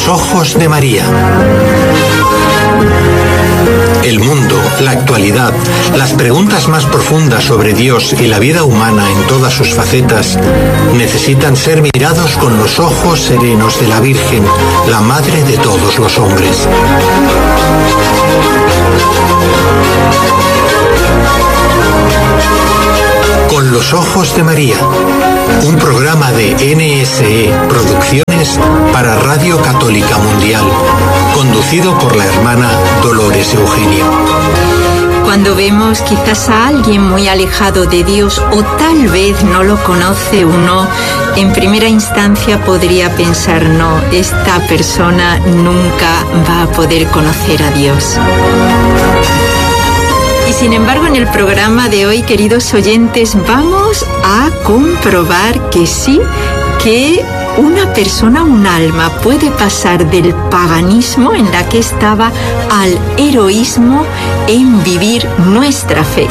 ojos de María. El mundo, la actualidad, las preguntas más profundas sobre Dios y la vida humana en todas sus facetas necesitan ser mirados con los ojos serenos de la Virgen, la Madre de todos los hombres. Con los ojos de María, un programa de NSE Producciones para Radio Católica Mundial, conducido por la hermana Dolores Eugenio. Cuando vemos quizás a alguien muy alejado de Dios o tal vez no lo conoce uno, en primera instancia podría pensar, no, esta persona nunca va a poder conocer a Dios. Y sin embargo, en el programa de hoy, queridos oyentes, vamos a comprobar que sí, que una persona, un alma, puede pasar del paganismo en la que estaba al heroísmo en vivir nuestra fe.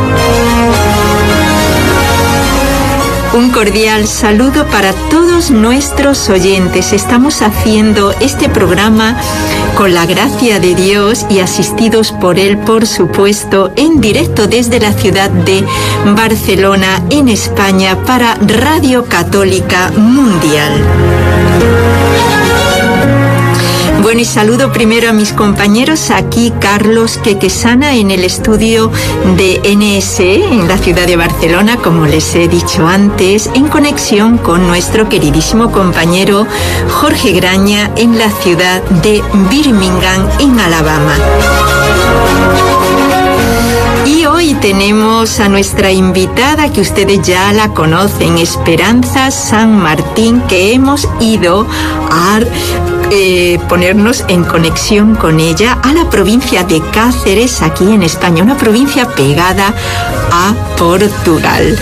Un cordial saludo para todos nuestros oyentes. Estamos haciendo este programa con la gracia de Dios y asistidos por Él, por supuesto, en directo desde la ciudad de Barcelona, en España, para Radio Católica Mundial. Bueno, y saludo primero a mis compañeros aquí, Carlos Quequesana, en el estudio de NSE, en la ciudad de Barcelona, como les he dicho antes, en conexión con nuestro queridísimo compañero Jorge Graña, en la ciudad de Birmingham, en Alabama. Y hoy tenemos a nuestra invitada, que ustedes ya la conocen, Esperanza San Martín, que hemos ido a ponernos en conexión con ella a la provincia de Cáceres, aquí en España, una provincia pegada a Portugal.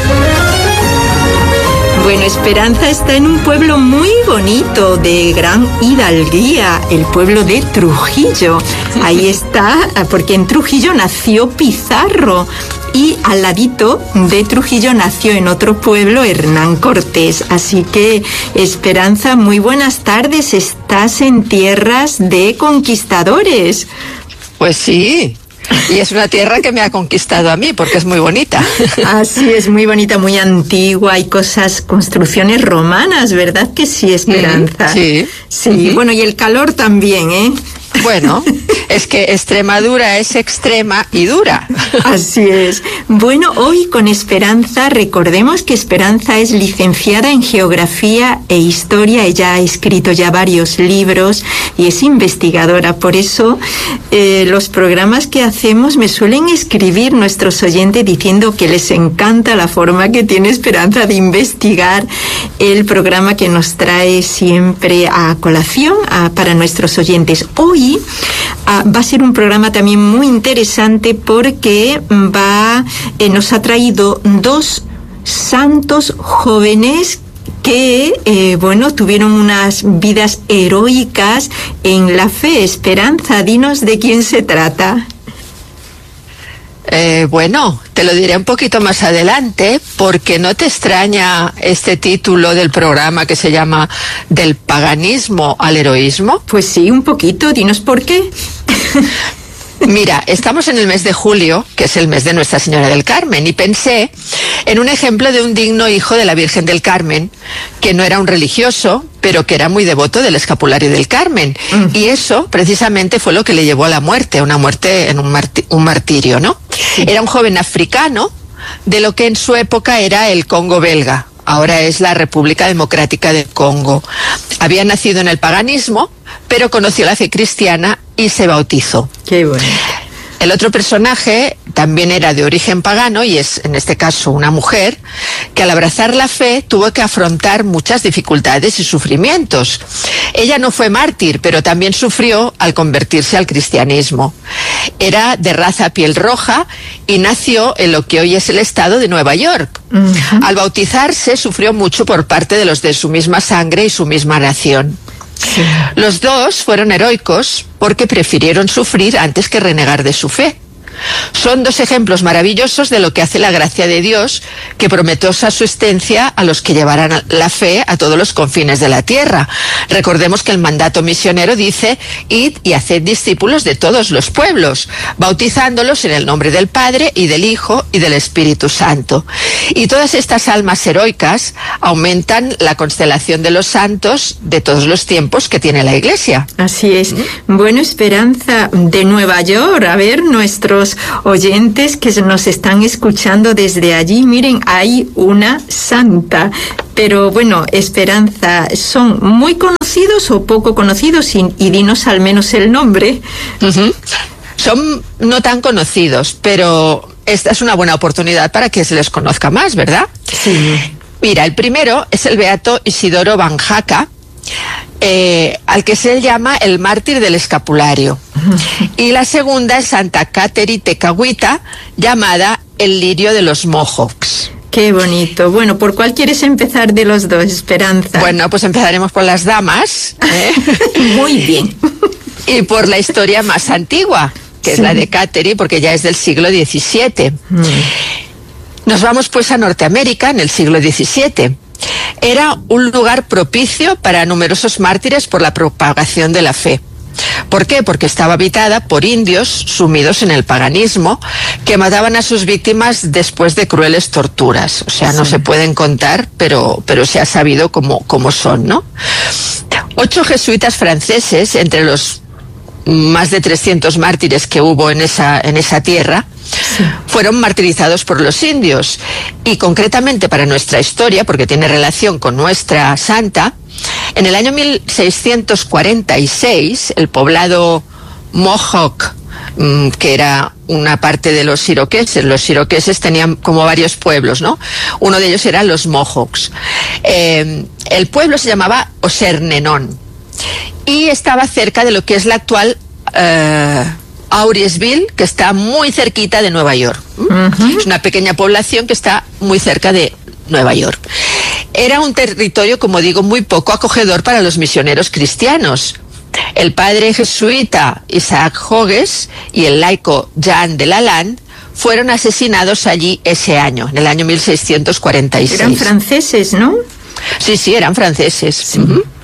Bueno, Esperanza está en un pueblo muy bonito, de gran hidalguía, el pueblo de Trujillo. Ahí está, porque en Trujillo nació Pizarro. Y al ladito de Trujillo nació en otro pueblo Hernán Cortés. Así que, Esperanza, muy buenas tardes. Estás en tierras de conquistadores. Pues sí. Y es una tierra que me ha conquistado a mí, porque es muy bonita. Así es, muy bonita, muy antigua. Hay cosas, construcciones romanas, ¿verdad que sí, Esperanza? Sí. Sí, bueno, y el calor también, ¿eh? Bueno, es que Extremadura es extrema y dura. Así es. Bueno, hoy con Esperanza, recordemos que Esperanza es licenciada en Geografía e Historia. Ella ha escrito ya varios libros y es investigadora. Por eso, los programas que hacemos me suelen escribir nuestros oyentes diciendo que les encanta la forma que tiene Esperanza de investigar el programa que nos trae siempre a colación para nuestros oyentes. Hoy va a ser un programa también muy interesante porque nos ha traído dos santos jóvenes que, tuvieron unas vidas heroicas en la fe. Esperanza, dinos de quién se trata. Bueno, te lo diré un poquito más adelante, porque ¿no te extraña este título del programa que se llama Del paganismo al heroísmo? Pues sí, un poquito. Dinos por qué. Mira, estamos en el mes de julio, que es el mes de Nuestra Señora del Carmen, y pensé en un ejemplo de un digno hijo de la Virgen del Carmen, que no era un religioso, pero que era muy devoto del escapulario del Carmen. Y eso, precisamente, fue lo que le llevó a la muerte, una muerte en un martirio, ¿no? Sí. Era un joven africano de lo que en su época era el Congo belga. Ahora es la República Democrática del Congo. Había nacido en el paganismo, pero conoció la fe cristiana y se bautizó. Qué bueno. El otro personaje también era de origen pagano y es, en este caso, una mujer que al abrazar la fe tuvo que afrontar muchas dificultades y sufrimientos. Ella no fue mártir, pero también sufrió al convertirse al cristianismo. Era de raza piel roja y nació en lo que hoy es el estado de Nueva York. Al bautizarse sufrió mucho por parte de los de su misma sangre y su misma nación. Sí. Los dos fueron heroicos porque prefirieron sufrir antes que renegar de su fe. Son dos ejemplos maravillosos de lo que hace la gracia de Dios, que prometió su asistencia a los que llevaran la fe a todos los confines de la tierra. Recordemos que el mandato misionero dice: id y haced discípulos de todos los pueblos, bautizándolos en el nombre del Padre y del Hijo y del Espíritu Santo. Y todas estas almas heroicas aumentan la constelación de los santos de todos los tiempos que tiene la Iglesia. Así es. Bueno, Esperanza, de Nueva York, a ver, nuestros oyentes que nos están escuchando desde allí, miren, hay una santa. Pero bueno, Esperanza, ¿son muy conocidos o poco conocidos? Y dinos al menos el nombre. Son no tan conocidos, pero esta es una buena oportunidad para que se les conozca más, ¿verdad? Sí. Mira, el primero es el beato Isidoro Van Jaca, al que se llama el mártir del escapulario. Y la segunda es Santa Catherine Tekakwitha, llamada el lirio de los Mohawks. Qué bonito. Bueno, ¿por cuál quieres empezar de los dos, Esperanza? Bueno, pues empezaremos por las damas. Muy bien. Y por la historia más antigua, que es la de Catherine, porque ya es del siglo XVII. Nos vamos pues a Norteamérica en el siglo XVII. Era un lugar propicio para numerosos mártires por la propagación de la fe. ¿Por qué? Porque estaba habitada por indios sumidos en el paganismo, que mataban a sus víctimas después de crueles torturas. O sea, no se pueden contar, pero se ha sabido cómo son, ¿no? 8 jesuitas franceses, entre los más de 300 mártires que hubo en esa tierra, fueron martirizados por los indios. Y concretamente para nuestra historia, porque tiene relación con nuestra santa, en el año 1646, el poblado Mohawk, que era una parte de los iroqueses tenían como varios pueblos, ¿no? Uno de ellos eran los Mohawks. El pueblo se llamaba Osernenon y estaba cerca de lo que es la actual Auriesville, que está muy cerquita de Nueva York. Es una pequeña población que está muy cerca de Nueva York. Era un territorio, como digo, muy poco acogedor para los misioneros cristianos. El padre jesuita Isaac Jogues y el laico Jean de Lalande fueron asesinados allí ese año, en el año 1646. Eran franceses, ¿no? Sí, eran franceses. Sí.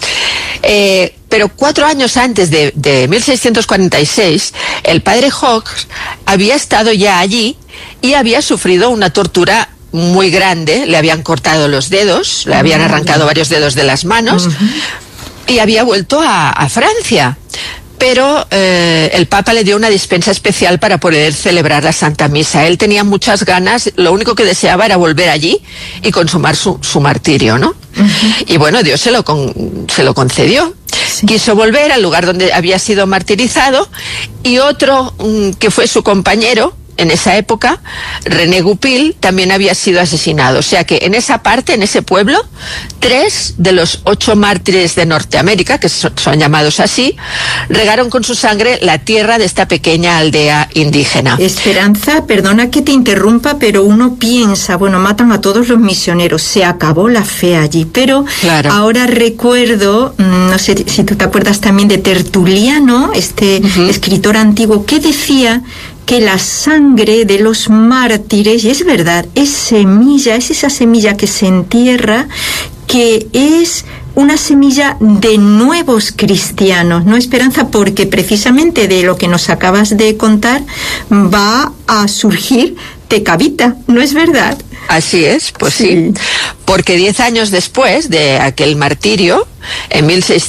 Pero 4 años antes de 1646, el padre Jogues había estado ya allí y había sufrido una tortura muy grande. Le habían cortado los dedos, le habían arrancado varios dedos de las manos y había vuelto a Francia. Pero el Papa le dio una dispensa especial para poder celebrar la Santa Misa. Él tenía muchas ganas, lo único que deseaba era volver allí y consumar su martirio, ¿no? Y bueno, Dios se lo concedió. Sí. Quiso volver al lugar donde había sido martirizado, y otro que fue su compañero en esa época, René Goupil, también había sido asesinado. O sea que en esa parte, en ese pueblo, 3 de los 8 mártires de Norteamérica, que son llamados así, regaron con su sangre la tierra de esta pequeña aldea indígena. Esperanza, perdona que te interrumpa, pero uno piensa, bueno, matan a todos los misioneros, se acabó la fe allí. Pero claro, ahora recuerdo, no sé si tú te acuerdas también de Tertuliano, este escritor antiguo, que decía que la sangre de los mártires, y es verdad, es esa semilla que se entierra, que es una semilla de nuevos cristianos, ¿no, Esperanza? Porque precisamente de lo que nos acabas de contar va a surgir Tekakwitha, ¿no es verdad? Así es, pues sí. Porque 10 años después de aquel martirio, en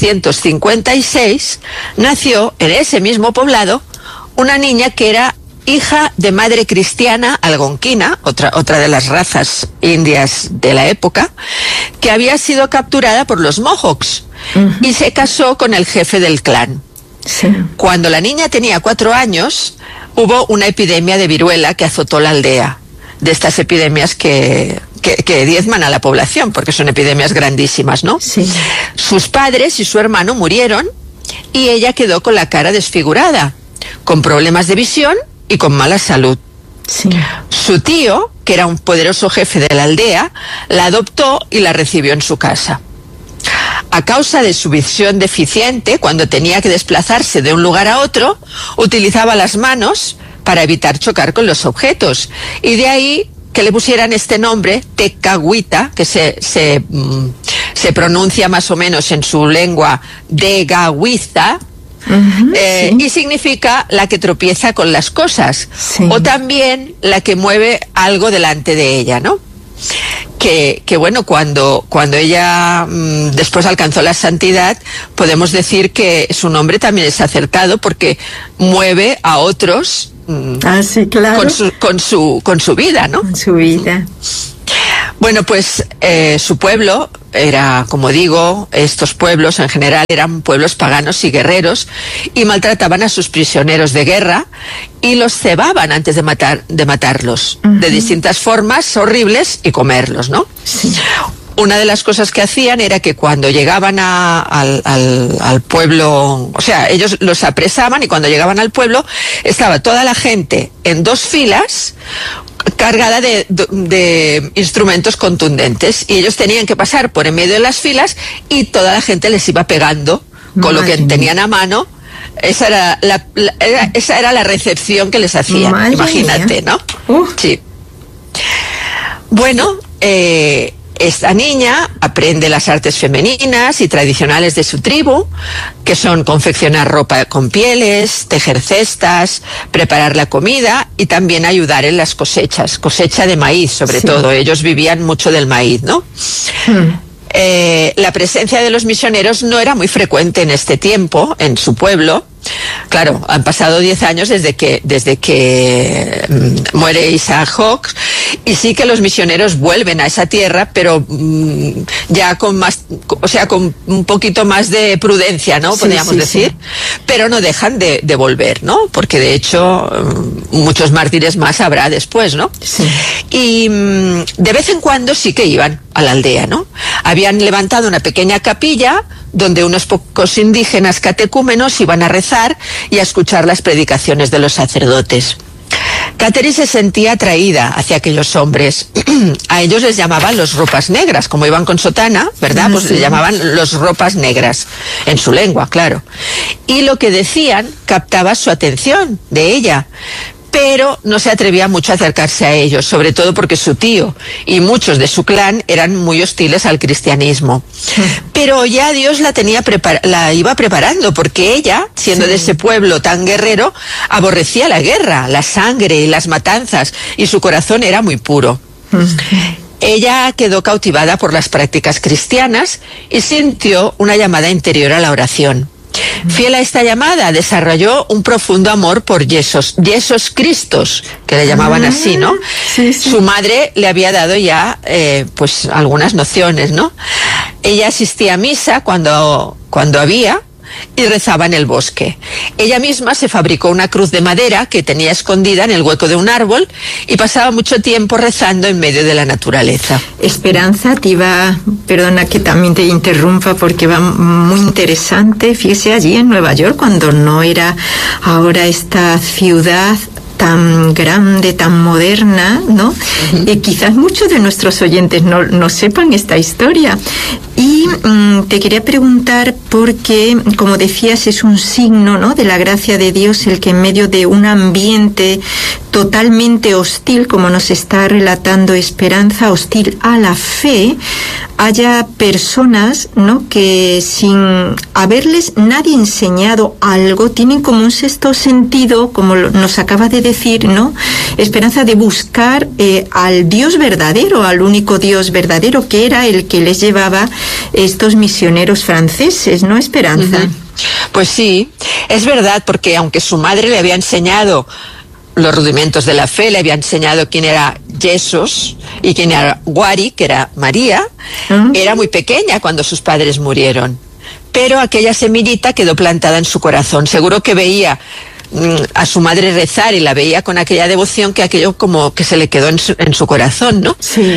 1656, nació en ese mismo poblado una niña que era hija de madre cristiana algonquina, otra de las razas indias de la época, que había sido capturada por los Mohawks y se casó con el jefe del clan. Sí. Cuando la niña tenía 4 años, hubo una epidemia de viruela que azotó la aldea, de estas epidemias que diezman a la población, porque son epidemias grandísimas, ¿no? Sí. Sus padres y su hermano murieron y ella quedó con la cara desfigurada, con problemas de visión y con mala salud. Sí. Su tío, que era un poderoso jefe de la aldea, la adoptó y la recibió en su casa. A causa de su visión deficiente, cuando tenía que desplazarse de un lugar a otro, utilizaba las manos para evitar chocar con los objetos. Y de ahí que le pusieran este nombre, Tekahuita, que se pronuncia más o menos en su lengua Degahuiza, sí. y significa la que tropieza con las cosas, Sí. o también la que mueve algo delante de ella, ¿no? Que bueno, cuando ella después alcanzó la santidad, podemos decir que su nombre también es acertado porque mueve a otros Sí, claro. con su vida, ¿no? Con su vida. Bueno, pues su pueblo era, como digo, estos pueblos en general eran pueblos paganos y guerreros, y maltrataban a sus prisioneros de guerra y los cebaban antes de matarlos, de distintas formas horribles, y comerlos, ¿no? Sí. Una de las cosas que hacían era que cuando llegaban al pueblo, o sea, ellos los apresaban, y cuando llegaban al pueblo estaba toda la gente en 2 filas cargada de instrumentos contententes, y ellos tenían que pasar por en medio de las filas, y toda la gente les iba pegando con lo que tenían a mano. Esa era la recepción que les hacían. Madre Imagínate, mía. ¿no? Sí. Bueno, esta niña aprende las artes femeninas y tradicionales de su tribu, que son confeccionar ropa con pieles, tejer cestas, preparar la comida y también ayudar en las cosechas, cosecha de maíz sobre todo. Ellos vivían mucho del maíz, ¿no? La presencia de los misioneros no era muy frecuente en este tiempo en su pueblo. Claro, han pasado 10 años desde que muere Isaac Hawkes, y sí que los misioneros vuelven a esa tierra, pero ya con un poquito más de prudencia, ¿no? Podríamos decir, pero no dejan de volver, ¿no? Porque de hecho muchos mártires más habrá después, ¿no? Sí. Y de vez en cuando sí que iban a la aldea, ¿no? Habían levantado una pequeña capilla donde unos pocos indígenas catecúmenos iban a rezar y a escuchar las predicaciones de los sacerdotes. Catherine se sentía atraída hacia aquellos hombres. A ellos les llamaban los ropas negras, como iban con sotana, ¿verdad? Pues les llamaban los ropas negras, en su lengua, claro. Y lo que decían captaba su atención de ella, pero no se atrevía mucho a acercarse a ellos, sobre todo porque su tío y muchos de su clan eran muy hostiles al cristianismo. Pero ya Dios la iba preparando, porque ella, siendo de ese pueblo tan guerrero, aborrecía la guerra, la sangre y las matanzas, y su corazón era muy puro. Ella quedó cautivada por las prácticas cristianas y sintió una llamada interior a la oración. Fiel a esta llamada, desarrolló un profundo amor por Jesús Cristos, que le llamaban así, ¿no? Sí, sí. Su madre le había dado ya, pues, algunas nociones, ¿no? Ella asistía a misa cuando había, y rezaba en el bosque. Ella misma se fabricó una cruz de madera que tenía escondida en el hueco de un árbol, y pasaba mucho tiempo rezando en medio de la naturaleza. Esperanza, perdona que también te interrumpa porque va muy interesante. Fíjese, allí en Nueva York, cuando no era ahora esta ciudad tan grande, tan moderna, ¿no? Quizás muchos de nuestros oyentes no sepan esta historia. Y te quería preguntar porque, como decías, es un signo, ¿no?, de la gracia de Dios el que en medio de un ambiente totalmente hostil, como nos está relatando Esperanza, hostil a la fe, haya personas, ¿no?, que sin haberles nadie enseñado algo, tienen como un sexto sentido, como nos acaba de decir, ¿no?, Esperanza, de buscar al Dios verdadero, al único Dios verdadero, que era el que les llevaba estos misioneros franceses, ¿no, Esperanza? Pues sí, es verdad, porque aunque su madre le había enseñado los rudimentos de la fe, le había enseñado quién era Jesús y quién era Wari, que era María, era muy pequeña cuando sus padres murieron. Pero aquella semillita quedó plantada en su corazón. Seguro que veía a su madre rezar y la veía con aquella devoción, que aquello como que se le quedó en su corazón, ¿no? Sí.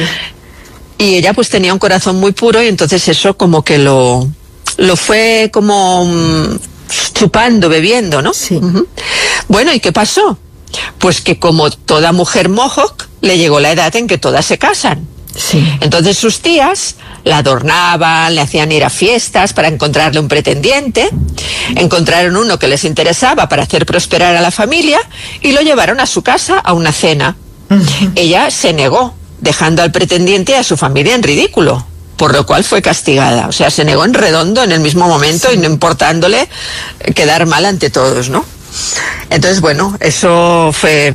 Y ella pues tenía un corazón muy puro, y entonces eso como que lo fue como chupando, bebiendo, ¿no? Sí. Bueno, ¿y qué pasó? Pues que, como toda mujer Mohawk, le llegó la edad en que todas se casan. Sí. Entonces sus tías la adornaban, le hacían ir a fiestas para encontrarle un pretendiente, encontraron uno que les interesaba para hacer prosperar a la familia y lo llevaron a su casa a una cena. Ella se negó, dejando al pretendiente y a su familia en ridículo, por lo cual fue castigada. O sea, se negó en redondo en el mismo momento y no importándole quedar mal ante todos, ¿no? Entonces, bueno, eso fue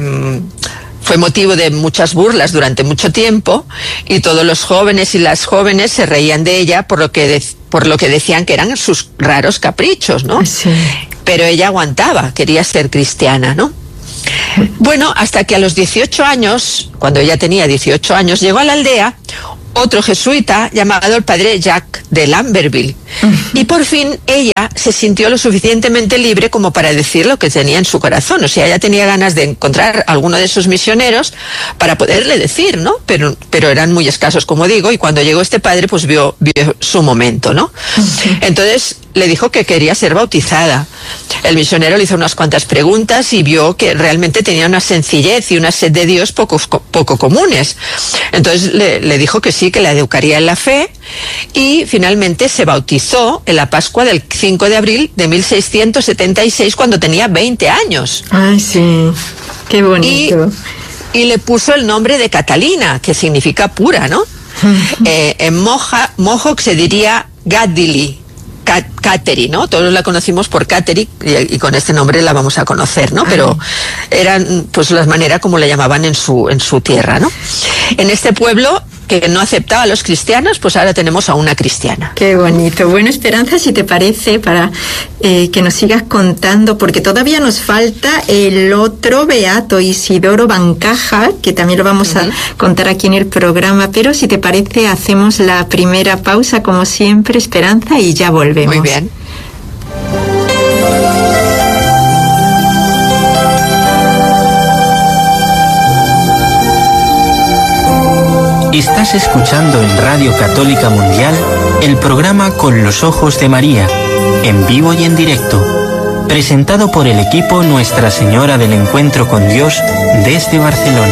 motivo de muchas burlas durante mucho tiempo y todos los jóvenes y las jóvenes se reían de ella por lo que decían que eran sus raros caprichos, ¿no? Sí. Pero ella aguantaba, quería ser cristiana, ¿no? Bueno, hasta que a los 18 años, cuando ella tenía 18 años, llegó a la aldea otro jesuita llamado el padre Jacques de Lamberville. Y por fin ella se sintió lo suficientemente libre como para decir lo que tenía en su corazón. O sea, ella tenía ganas de encontrar a alguno de esos misioneros para poderle decir, ¿no? Pero eran muy escasos, como digo, y cuando llegó este padre, pues vio su momento, ¿no? Entonces le dijo que quería ser bautizada. El misionero le hizo unas cuantas preguntas y vio que realmente tenía una sencillez y una sed de Dios poco comunes. Entonces le dijo que sí, que la educaría en la fe, y finalmente se bautizó en la Pascua del 5 de abril de 1676, cuando tenía 20 años. Ay, sí, qué bonito. Y le puso el nombre de Catalina, que significa pura, ¿no? En Mohawk se diría Gadili, Catherine, ¿no? Todos la conocimos por Catherine y con este nombre la vamos a conocer, ¿no? Pero eran pues las maneras como le llamaban en su tierra, ¿no? En este pueblo que no aceptaba a los cristianos, pues ahora tenemos a una cristiana. Qué bonito. Bueno, Esperanza, si te parece, para que nos sigas contando, porque todavía nos falta el otro beato, Isidoro Bancaja, que también lo vamos a contar aquí en el programa, pero si te parece, hacemos la primera pausa, como siempre, Esperanza, y ya volvemos. Muy bien. Estás escuchando en Radio Católica Mundial el programa Con los Ojos de María, en vivo y en directo, presentado por el equipo Nuestra Señora del Encuentro con Dios desde Barcelona.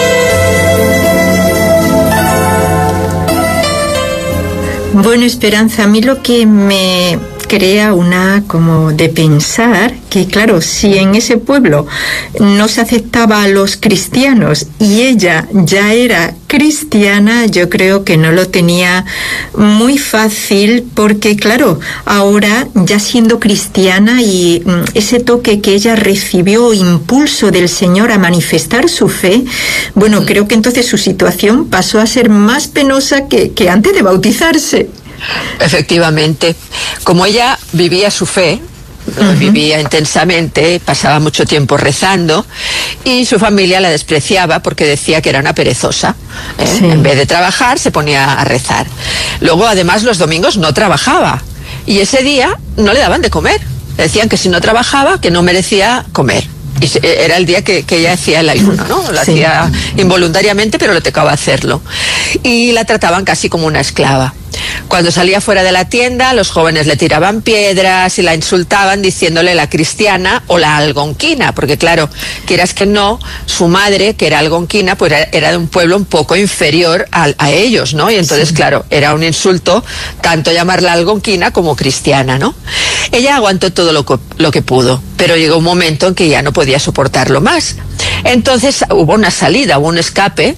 Bueno, Esperanza, a mí lo que me crea una como de pensar que, claro, si en ese pueblo no se aceptaba a los cristianos y ella ya era cristiana, yo creo que no lo tenía muy fácil, porque claro, ahora ya siendo cristiana y ese toque que ella recibió, impulso del Señor a manifestar su fe, bueno, creo que entonces su situación pasó a ser más penosa que antes de bautizarse. Efectivamente, como ella vivía su fe, vivía intensamente, pasaba mucho tiempo rezando, y su familia la despreciaba porque decía que era una perezosa, ¿eh? Sí. En vez de trabajar se ponía a rezar. Luego, además, los domingos no trabajaba y ese día no le daban de comer. Le decían que si no trabajaba, que no merecía comer. Y era el día que ella hacía el ayuno, ¿no? Lo hacía involuntariamente, pero le tocaba hacerlo. Y la trataban casi como una esclava. Cuando salía fuera de la tienda, los jóvenes le tiraban piedras y la insultaban diciéndole la cristiana o la algonquina, porque claro, quieras que no, su madre, que era algonquina, pues era de un pueblo un poco inferior a ellos, ¿no? Y entonces, claro, era un insulto tanto llamarla algonquina como cristiana, ¿no? Ella aguantó todo lo que pudo, pero llegó un momento en que ya no podía soportarlo más. Entonces hubo una salida, hubo un escape,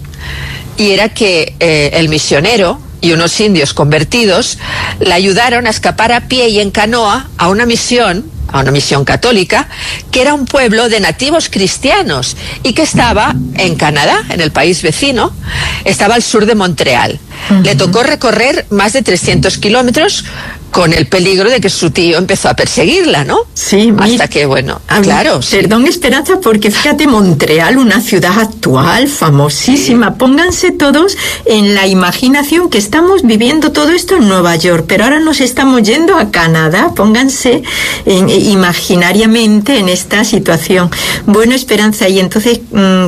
y era que el misionero y unos indios convertidos la ayudaron a escapar a pie y en canoa a una misión católica, que era un pueblo de nativos cristianos y que estaba en Canadá, en el país vecino, estaba al sur de Montreal. Le tocó recorrer más de 300 kilómetros con el peligro de que su tío empezó a perseguirla, ¿no? Sí, hasta que, bueno, claro. Perdón, Esperanza, porque fíjate, Montreal, una ciudad actual, famosísima. Pónganse todos en la imaginación que estamos viviendo todo esto en Nueva York, pero ahora nos estamos yendo a Canadá. Pónganse imaginariamente en esta situación. Bueno, Esperanza, y entonces,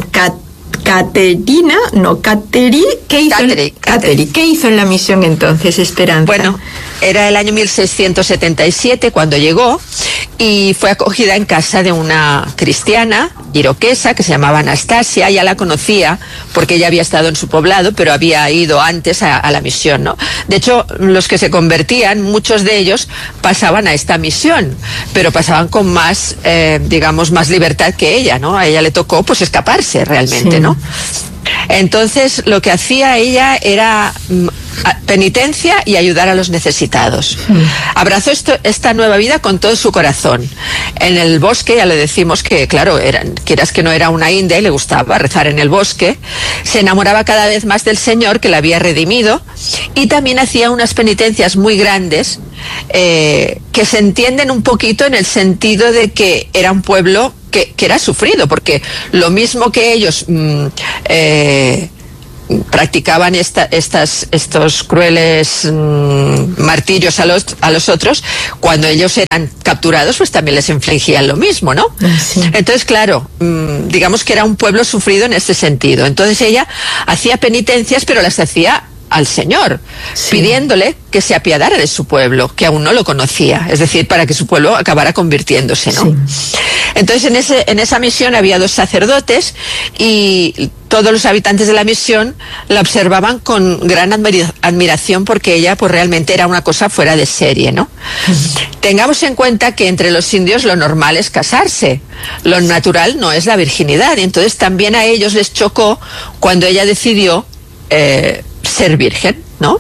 Catherine, ¿qué hizo en la misión entonces, Esperanza? Bueno, era el año 1677 cuando llegó, y fue acogida en casa de una cristiana iroquesa que se llamaba Anastasia. Ya la conocía porque ella había estado en su poblado, pero había ido antes a la misión, ¿no? De hecho, los que se convertían, muchos de ellos pasaban a esta misión, pero pasaban con más, digamos, más libertad que ella, ¿no? A ella le tocó, pues, escaparse realmente, sí, ¿no? Entonces, lo que hacía ella era penitencia y ayudar a los necesitados. Abrazó esta nueva vida con todo su corazón. En el bosque, ya le decimos que, claro, quieras que no, era una india y le gustaba rezar en el bosque. Se enamoraba cada vez más del Señor, que la había redimido, y también hacía unas penitencias muy grandes, que se entienden un poquito en el sentido de que era un pueblo que era sufrido, porque lo mismo que ellos practicaban estos crueles martirios a los otros, cuando ellos eran capturados, pues también les infligían lo mismo, ¿no? Sí. Entonces, claro, digamos que era un pueblo sufrido en este sentido. Entonces ella hacía penitencias, pero las hacía al Señor, sí, pidiéndole que se apiadara de su pueblo, que aún no lo conocía, es decir, para que su pueblo acabara convirtiéndose, ¿no? Sí. Entonces, en esa misión había 2 sacerdotes y todos los habitantes de la misión la observaban con gran admiración, porque ella, pues, realmente era una cosa fuera de serie, ¿no? Tengamos en cuenta que entre los indios lo normal es casarse, lo natural no es la virginidad, y entonces también a ellos les chocó cuando ella decidió ser virgen, ¿no?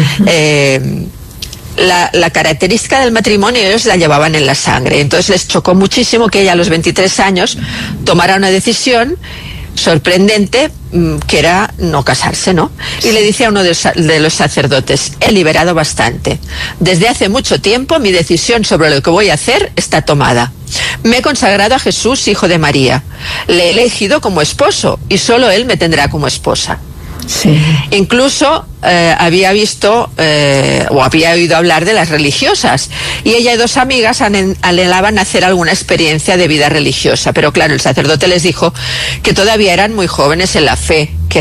La característica del matrimonio ellos la llevaban en la sangre, entonces les chocó muchísimo que ella a los 23 años tomara una decisión sorprendente, que era no casarse, ¿no? Y le dice a uno de los sacerdotes: he liberado bastante. Desde hace mucho tiempo mi decisión sobre lo que voy a hacer está tomada. Me he consagrado a Jesús, hijo de María. Le he elegido como esposo y solo él me tendrá como esposa. Sí. Incluso había visto o había oído hablar de las religiosas, y ella y 2 amigas anhelaban hacer alguna experiencia de vida religiosa, pero claro, el sacerdote les dijo que todavía eran muy jóvenes en la fe, que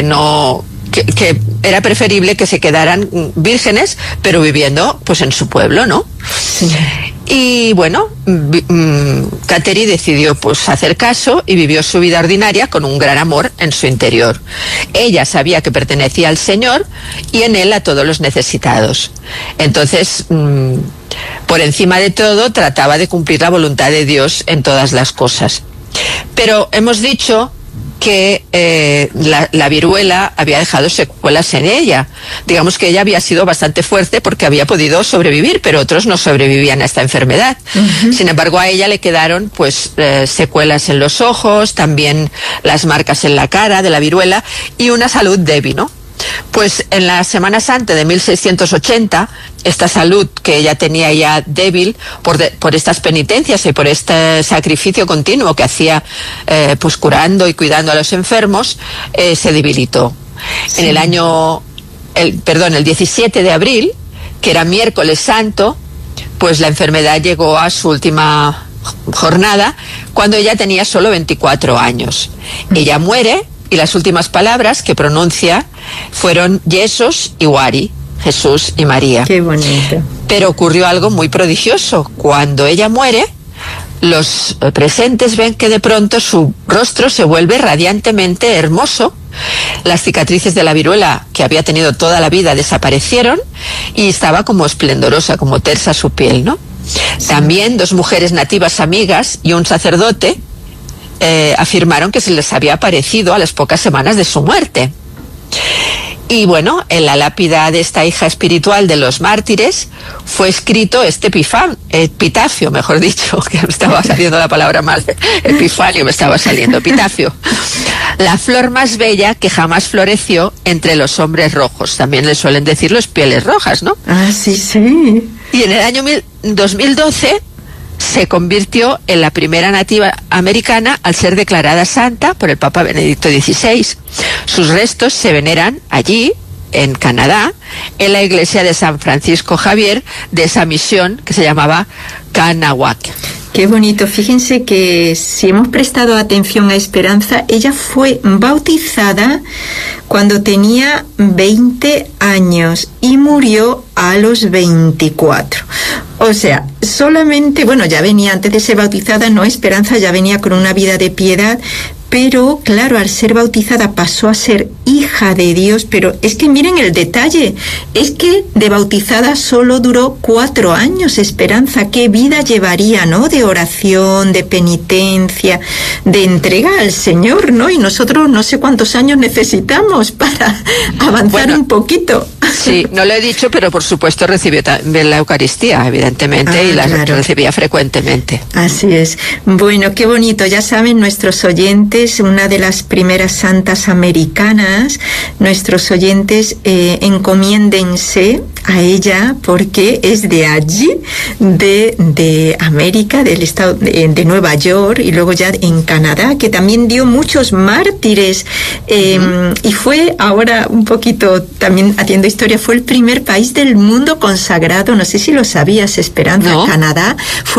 era preferible que se quedaran vírgenes, pero viviendo, pues, en su pueblo, ¿no? Sí. Y bueno, Kateri decidió, pues, hacer caso y vivió su vida ordinaria con un gran amor en su interior. Ella sabía que pertenecía al Señor y en él a todos los necesitados. Entonces, por encima de todo, trataba de cumplir la voluntad de Dios en todas las cosas. Pero hemos dicho que la viruela había dejado secuelas en ella. Digamos que ella había sido bastante fuerte porque había podido sobrevivir, pero otros no sobrevivían a esta enfermedad. Sin embargo, a ella le quedaron, pues, secuelas en los ojos, también las marcas en la cara de la viruela y una salud débil, ¿no? Pues en la Semana Santa de 1680, esta salud que ella tenía ya débil por estas penitencias y por este sacrificio continuo que hacía, pues, curando y cuidando a los enfermos, se debilitó. Sí. En el 17 de abril, que era miércoles santo, pues la enfermedad llegó a su última jornada, cuando ella tenía solo 24 años. Ella muere, y las últimas palabras que pronuncia fueron Jesús y Wari, Jesús y María. Qué bonito. Pero ocurrió algo muy prodigioso. Cuando ella muere, los presentes ven que de pronto su rostro se vuelve radiantemente hermoso. Las cicatrices de la viruela que había tenido toda la vida desaparecieron y estaba como esplendorosa, como tersa su piel, ¿no? Sí. También 2 mujeres nativas amigas y un sacerdote afirmaron que se les había aparecido a las pocas semanas de su muerte. Y bueno, en la lápida de esta hija espiritual de los mártires fue escrito este epitafio, mejor dicho, que me estaba saliendo la palabra mal, epifanio me estaba saliendo, epitafio. La flor más bella que jamás floreció entre los hombres rojos. También le suelen decir los pieles rojas, ¿no? Ah, sí, sí. Y en el año 2012 se convirtió en la primera nativa americana al ser declarada santa por el Papa Benedicto XVI. Sus restos se veneran allí, en Canadá, en la iglesia de San Francisco Javier de esa misión que se llamaba Kanawak. Qué bonito. Fíjense que si hemos prestado atención a Esperanza, ella fue bautizada cuando tenía 20 años y murió a los 24. O sea, solamente, bueno, ya venía antes de ser bautizada, no Esperanza, ya venía con una vida de piedad, pero claro, al ser bautizada pasó a ser hija de Dios. Pero es que miren el detalle, es que de bautizada solo duró 4 años Esperanza. Qué vida llevaría, ¿no? De oración, de penitencia, de entrega al Señor, ¿no? Y nosotros no sé cuántos años necesitamos para avanzar un poquito. Sí, no lo he dicho, pero por supuesto recibió también la Eucaristía, evidentemente, y la recibía frecuentemente. Así es. Bueno, qué bonito. Ya saben nuestros oyentes, una de las primeras santas americanas, nuestros oyentes encomiéndense a ella porque es de allí, de América, del estado de Nueva York, y luego ya en Canadá, que también dio muchos mártires, y fue, ahora un poquito también haciendo historia, fue el primer país del mundo consagrado, no sé si lo sabías, Esperanza, no. Canadá fue